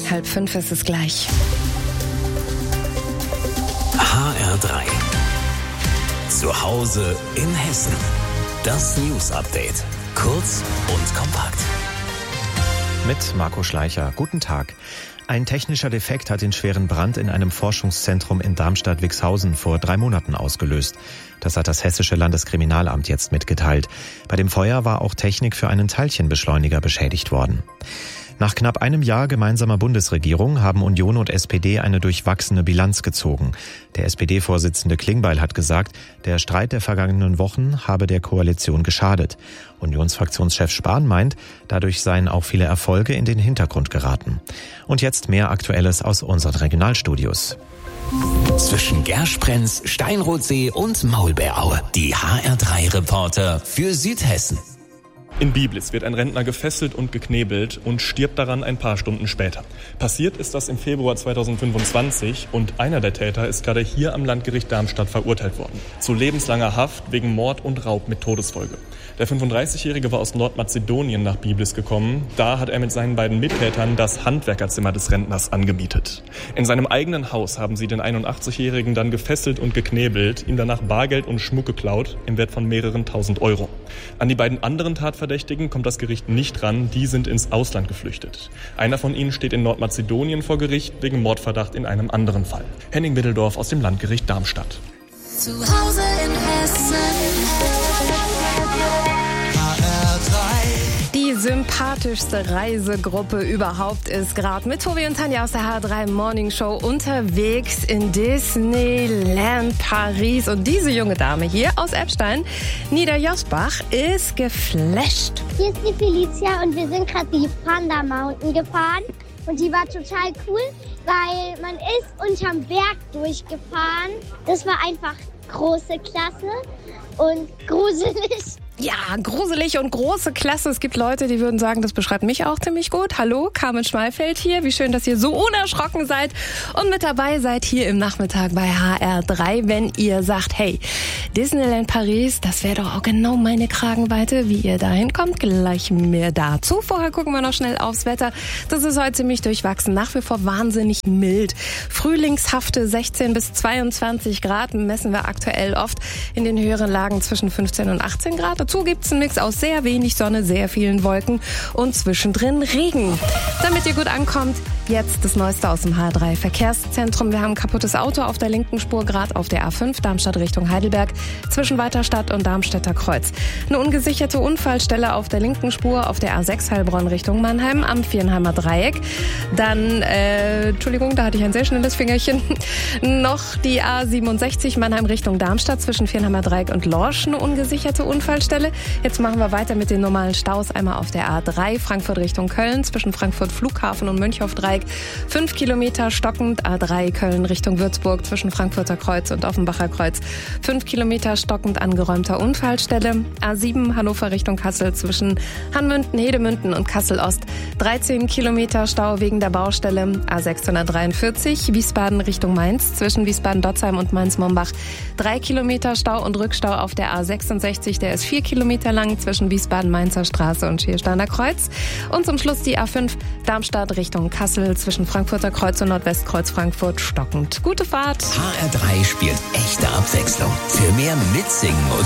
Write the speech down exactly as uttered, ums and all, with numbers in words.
Halb fünf ist es gleich. H R drei. Zu Hause in Hessen. Das News Update. Kurz und kompakt. Mit Marco Schleicher. Guten Tag. Ein technischer Defekt hat den schweren Brand in einem Forschungszentrum in Darmstadt-Wixhausen vor drei Monaten ausgelöst. Das hat das Hessische Landeskriminalamt jetzt mitgeteilt. Bei dem Feuer war auch Technik für einen Teilchenbeschleuniger beschädigt worden. Nach knapp einem Jahr gemeinsamer Bundesregierung haben Union und S P D eine durchwachsene Bilanz gezogen. Der S P D-Vorsitzende Klingbeil hat gesagt, der Streit der vergangenen Wochen habe der Koalition geschadet. Unionsfraktionschef Spahn meint, dadurch seien auch viele Erfolge in den Hintergrund geraten. Und jetzt mehr Aktuelles aus unseren Regionalstudios. Zwischen Gersprenz, Steinrotsee und Maulbeeraue. Die H R drei Reporter für Südhessen. In Biblis wird ein Rentner gefesselt und geknebelt und stirbt daran ein paar Stunden später. Passiert ist das im Februar zweitausendfünfundzwanzig und einer der Täter ist gerade hier am Landgericht Darmstadt verurteilt worden. Zu lebenslanger Haft wegen Mord und Raub mit Todesfolge. Der fünfunddreißigjährige war aus Nordmazedonien nach Biblis gekommen. Da hat er mit seinen beiden Mittätern das Handwerkerzimmer des Rentners angemietet. In seinem eigenen Haus haben sie den einundachtzigjährigen dann gefesselt und geknebelt, ihm danach Bargeld und Schmuck geklaut im Wert von mehreren tausend Euro. An die beiden anderen Tatverdächtigen kommt das Gericht nicht ran, die sind ins Ausland geflüchtet. Einer von ihnen steht in Nordmazedonien vor Gericht wegen Mordverdacht in einem anderen Fall. Henning Middeldorf aus dem Landgericht Darmstadt. Zu Hause in Hessen. Die sympathischste Reisegruppe überhaupt ist gerade mit Tobi und Tanja aus der H R drei Morning Show unterwegs in Disneyland Paris. Und diese junge Dame hier aus Eppstein, Niederjosbach, ist geflasht. Hier ist die Felicia und wir sind gerade die Panda Mountain gefahren. Und die war total cool, weil man ist unterm Berg durchgefahren. Das war einfach große Klasse und gruselig. Ja, gruselig und große Klasse. Es gibt Leute, die würden sagen, das beschreibt mich auch ziemlich gut. Hallo, Carmen Schmalfeld hier. Wie schön, dass ihr so unerschrocken seid und mit dabei seid hier im Nachmittag bei H R drei. Wenn ihr sagt, hey, Disneyland Paris, das wäre doch auch genau meine Kragenweite. Wie ihr da hinkommt, gleich mehr dazu. Vorher gucken wir noch schnell aufs Wetter. Das ist heute ziemlich durchwachsen. Nach wie vor wahnsinnig mild. Frühlingshafte sechzehn bis zweiundzwanzig Grad messen wir aktuell oft in den höheren Lagen zwischen fünfzehn und achtzehn Grad. Dazu gibt's einen Mix aus sehr wenig Sonne, sehr vielen Wolken und zwischendrin Regen. Damit ihr gut ankommt, jetzt das Neueste aus dem H R drei Verkehrszentrum. Wir haben ein kaputtes Auto auf der linken Spur, gerade auf der A fünf, Darmstadt Richtung Heidelberg, zwischen Weiterstadt und Darmstädter Kreuz. Eine ungesicherte Unfallstelle auf der linken Spur auf der A sechs Heilbronn Richtung Mannheim am Vierenheimer Dreieck. Dann, äh, Entschuldigung, da hatte ich ein sehr schnelles Fingerchen. Noch die A siebenundsechzig Mannheim Richtung Darmstadt zwischen Vierenheimer Dreieck und Lorsch, eine ungesicherte Unfallstelle. Jetzt machen wir weiter mit den normalen Staus. Einmal auf der A drei, Frankfurt Richtung Köln, zwischen Frankfurt Flughafen und Mönchhofdreieck. Fünf Kilometer stockend. A drei, Köln Richtung Würzburg, zwischen Frankfurter Kreuz und Offenbacher Kreuz. Fünf Kilometer stockend angeräumter Unfallstelle. A sieben, Hannover Richtung Kassel, zwischen Hanmünden, Hedemünden und Kassel-Ost. dreizehn Kilometer Stau wegen der Baustelle. A sechshundertdreiundvierzig, Wiesbaden Richtung Mainz, zwischen Wiesbaden-Dotzheim und Mainz-Mombach. Drei Kilometer Stau und Rückstau auf der A sechsundsechzig, der ist vier Kilometer lang zwischen Wiesbaden-Mainzer Straße und Schiersteiner Kreuz. Und zum Schluss die A fünf, Darmstadt Richtung Kassel, zwischen Frankfurter Kreuz und Nordwestkreuz Frankfurt stockend. Gute Fahrt! H R drei spielt echte Abwechslung. Für mehr Mitsingen und